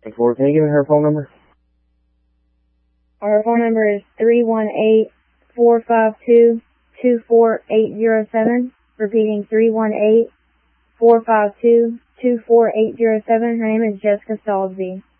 Can you give me her phone number? Our phone number is 318-452-24807. Repeating, 318-452-24807. Her name is Jessica Salisbury.